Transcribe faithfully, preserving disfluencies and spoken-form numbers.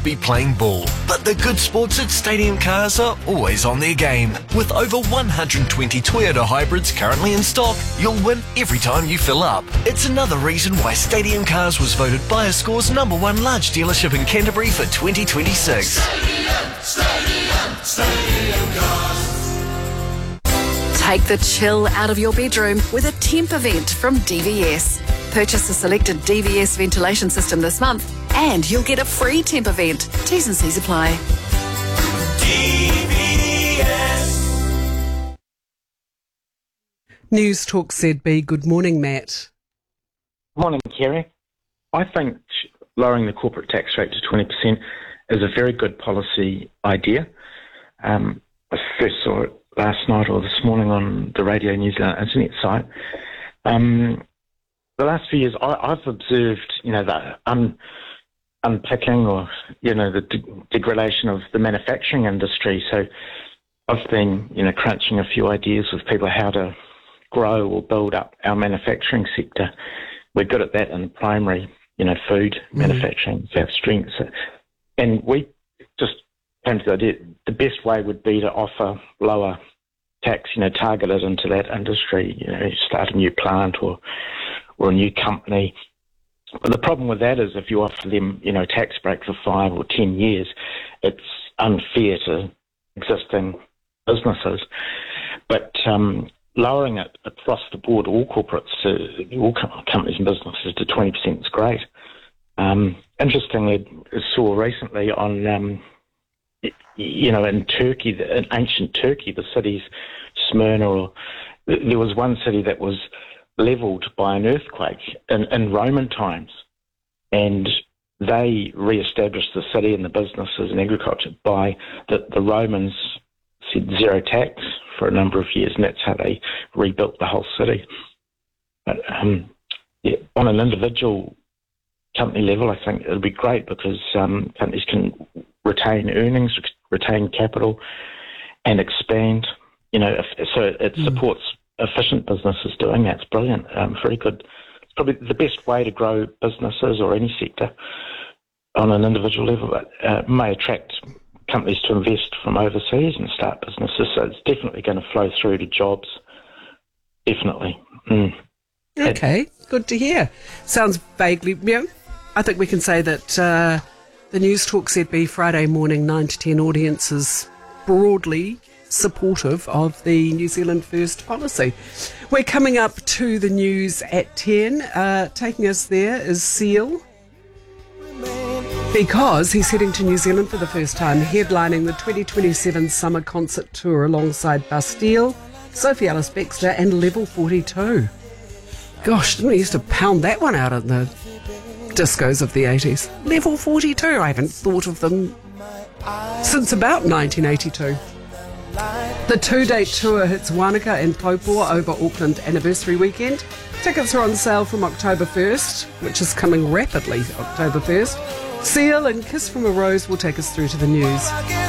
be playing ball, but the good sports at Stadium Cars are always on their game. With over one hundred twenty Toyota hybrids currently in stock, you'll win every time you fill up. It's another reason why Stadium Cars was voted BuyerScore's number one large dealership in Canterbury for twenty twenty-six. Stadium, Stadium, Stadium Cars. Take the chill out of your bedroom with a temp event from D V S. Purchase a selected D V S ventilation system this month and you'll get a free temp event. T's and C's apply. D V S. News Talk Z B. Good morning, Matt. Morning, Kerry. I think lowering the corporate tax rate to twenty percent is a very good policy idea. Um, I first saw it last night or this morning on the Radio New Zealand internet site. Um, the last few years, I, I've observed, you know, the un, unpicking or, you know, the de- degradation of the manufacturing industry. So I've been, you know, crunching a few ideas with people how to grow or build up our manufacturing sector. We're good at that in primary, you know, food mm. manufacturing, our strengths. And we just came to the idea the best way would be to offer lower tax, you know, targeted into that industry, you know, start a new plant or or a new company. But the problem with that is if you offer them, you know, tax break for five or ten years, it's unfair to existing businesses. But um, lowering it across the board, all corporates, to all com- companies and businesses to twenty percent is great. Um, interestingly, I saw recently on, um, you know, in Turkey, in ancient Turkey, the cities, Smyrna, or there was one city that was levelled by an earthquake in, in Roman times, and they re-established the city and the businesses and agriculture by the, the Romans said zero tax for a number of years, and that's how they rebuilt the whole city. But um, yeah, on an individual company level, I think it'll be great because um, companies can retain earnings, retain capital, and expand. You know, if, so it mm. supports efficient businesses doing that. It's brilliant. Um, very good. It's probably the best way to grow businesses or any sector on an individual level. But uh, may attract companies to invest from overseas and start businesses. So it's definitely going to flow through to jobs. Definitely. Mm. Okay, it, good to hear. Sounds vaguely, you know, I think we can say that uh, the News Talk Z B Friday morning nine to ten audience is broadly supportive of the New Zealand First policy. We're coming up to the news at ten. Uh, taking us there is Seal, because he's heading to New Zealand for the first time, headlining the twenty twenty-seven Summer Concert Tour alongside Bastille, Sophie Ellis-Bextor and Level forty-two. Gosh, didn't we used to pound that one out in the discos of the eighties? Level forty-two, I haven't thought of them since about nineteen eighty-two. The two-day tour hits Wanaka and Taupua over Auckland Anniversary Weekend. Tickets are on sale from October first, which is coming rapidly, October first. Seal and Kiss from a Rose will take us through to the news.